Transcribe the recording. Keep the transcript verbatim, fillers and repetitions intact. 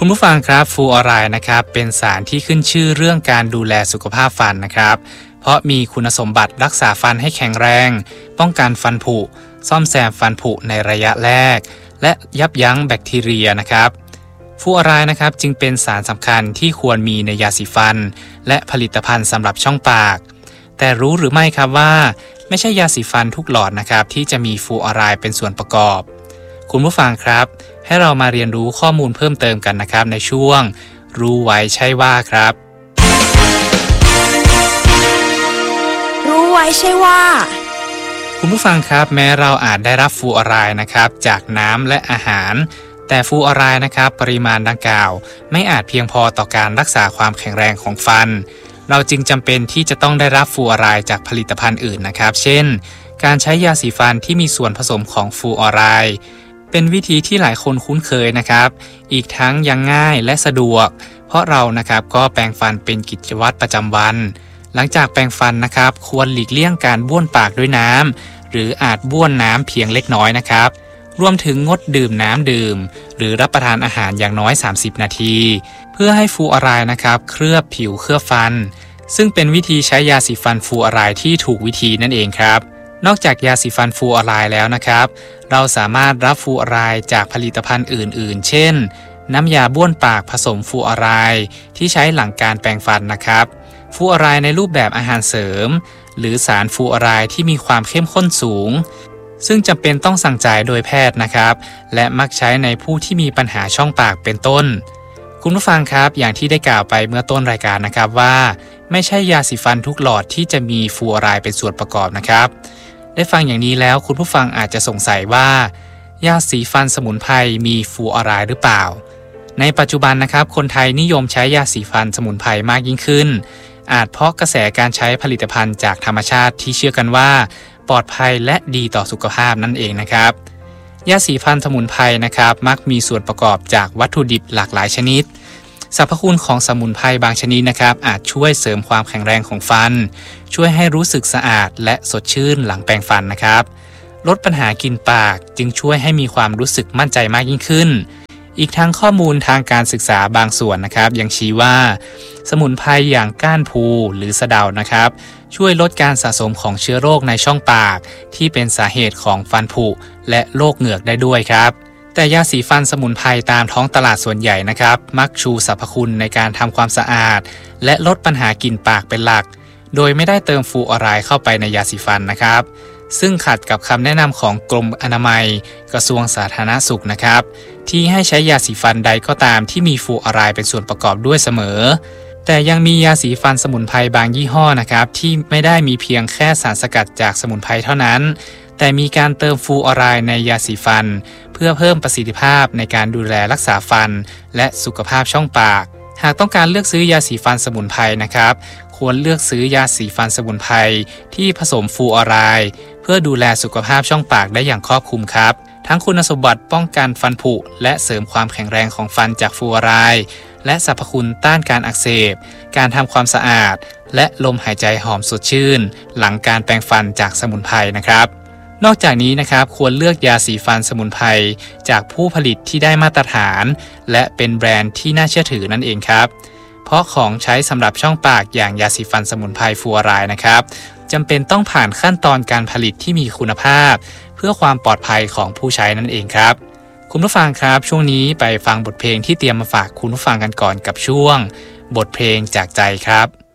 คุณผู้ฟังครับฟลูออไรด์นะครับเป็นสารที่ขึ้นชื่อเรื่องการดูแลสุขภาพฟันนะครับเพราะมีคุณสมบัติรักษาฟันให้แข็งแรงป้องกันฟันผุซ่อมแซมฟันผุในระยะแรกและยับยั้งแบคทีเรียนะครับฟลูออไรด์นะครับจึงเป็นสารสำคัญที่ควรมีในยาสีฟันและผลิตภัณฑ์สำหรับช่องปากแต่รู้หรือไม่ครับว่าไม่ใช่ยาสีฟันทุกหลอดนะครับที่จะมีฟลูออไรด์เป็นส่วนประกอบคุณผู้ฟังครับให้เรามาเรียนรู้ข้อมูลเพิ่มเติมกันนะครับในช่วงรู้ไว้ใช่ว่าครับรู้ไว้ใช่ว่าคุณผู้ฟังครับแม้เราอาจได้รับฟลูออไรด์นะครับจากน้ำและอาหารแต่ฟลูออไรด์นะครับปริมาณดังกล่าวไม่อาจเพียงพอต่อการรักษาความแข็งแรงของฟันเราจึงจำเป็นที่จะต้องได้รับฟลูออไรด์จากผลิตภัณฑ์อื่นนะครับเช่นการใช้ยาสีฟันที่มีส่วนผสมของฟลูออไรด์เป็นวิธีที่หลายคนคุ้นเคยนะครับอีกทั้งยังง่ายและสะดวกเพราะเรานะครับก็แปรงฟันเป็นกิจวัตรประจำวันหลังจากแปรงฟันนะครับควรหลีกเลี่ยงการบ้วนปากด้วยน้ำหรืออาจบ้วนน้ำเพียงเล็กน้อยนะครับรวมถึงงดดื่มน้ำดื่มหรือรับประทานอาหารอย่างน้อยสามสิบนาทีเพื่อให้ฟลูออไรด์นะครับเคลือบผิวเคลือบฟันซึ่งเป็นวิธีใช้ยาสีฟันฟลูออไรด์ที่ถูกวิธีนั่นเองครับนอกจากยาสีฟันฟลูออไรด์แล้วนะครับเราสามารถรับฟลูออไรด์จากผลิตภัณฑ์อื่นๆเช่นน้ำยาบ้วนปากผสมฟลูออไรด์ที่ใช้หลังการแปรงฟันนะครับฟลูออไรด์ในรูปแบบอาหารเสริมหรือสารฟลูออไรด์ที่มีความเข้มข้นสูงซึ่งจำเป็นต้องสั่งจ่ายโดยแพทย์นะครับและมักใช้ในผู้ที่มีปัญหาช่องปากเป็นต้นคุณผู้ฟังครับอย่างที่ได้กล่าวไปเมื่อต้นรายการนะครับว่าไม่ใช่ยาสีฟันทุกหลอดที่จะมีฟลูออไรด์เป็นส่วนประกอบนะครับได้ฟังอย่างนี้แล้วคุณผู้ฟังอาจจะสงสัยว่ายาสีฟันสมุนไพรมีฟลูออไรด์หรือเปล่าในปัจจุบันนะครับคนไทยนิยมใช้ยาสีฟันสมุนไพรมากยิ่งขึ้นอาจเพราะกระแสการใช้ผลิตภัณฑ์จากธรรมชาติที่เชื่อกันว่าปลอดภัยและดีต่อสุขภาพนั่นเองนะครับยาสีฟันสมุนไพรนะครับมักมีส่วนประกอบจากวัตถุดิบหลากหลายชนิดสรรพคุณของสมุนไพรบางชนิดนะครับอาจช่วยเสริมความแข็งแรงของฟันช่วยให้รู้สึกสะอาดและสดชื่นหลังแปรงฟันนะครับลดปัญหากลิ่นปากจึงช่วยให้มีความรู้สึกมั่นใจมากยิ่งขึ้นอีกทั้งข้อมูลทางการศึกษาบางส่วนนะครับยังชี้ว่าสมุนไพรอย่างก้านพูหรือสะเดานะครับช่วยลดการสะสมของเชื้อโรคในช่องปากที่เป็นสาเหตุของฟันผุและโรคเหงือกได้ด้วยครับแต่ยาสีฟันสมุนไพรตามท้องตลาดส่วนใหญ่นะครับมักชูสรรพคุณในการทำความสะอาดและลดปัญหากลิ่นปากเป็นหลักโดยไม่ได้เติมฟลูออไรด์เข้าไปในยาสีฟันนะครับซึ่งขัดกับคำแนะนำของกรมอนามัยกระทรวงสาธารณสุขนะครับที่ให้ใช้ยาสีฟันใดก็ตามที่มีฟลูออไรด์เป็นส่วนประกอบด้วยเสมอแต่ยังมียาสีฟันสมุนไพรบางยี่ห้อนะครับที่ไม่ได้มีเพียงแค่สารสกัดจากสมุนไพรเท่านั้นแต่มีการเติมฟลูออไรด์ในยาสีฟันเพื่อเพิ่มประสิทธิภาพในการดูแลรักษาฟันและสุขภาพช่องปากหากต้องการเลือกซื้อยาสีฟันสมุนไพรนะครับควรเลือกซื้อยาสีฟันสมุนไพรที่ผสมฟลูออไรด์เพื่อดูแลสุขภาพช่องปากได้อย่างครอบคลุมครับทั้งคุณสมบัติป้องกันฟันผุและเสริมความแข็งแรงของฟันจากฟลูออไรด์และสรรพคุณต้านการอักเสบการทำความสะอาดและลมหายใจหอมสดชื่นหลังการแปรงฟันจากสมุนไพรนะครับนอกจากนี้นะครับควรเลือกยาสีฟันสมุนไพรจากผู้ผลิตที่ได้มาตรฐานและเป็นแบรนด์ที่น่าเชื่อถือนั่นเองครับเพราะของใช้สำหรับช่องปากอย่างยาสีฟันสมุนไพรฟลูออไรด์นะครับจำเป็นต้องผ่านขั้นตอนการผลิตที่มีคุณภาพเพื่อความปลอดภัยของผู้ใช้นั่นเองครับคุณผู้ฟังครับช่วงนี้ไปฟังบทเพลงที่เตรียมมาฝากคุณผู้ฟังกันก่อนกับช่วงบทเพลงจากใจครับ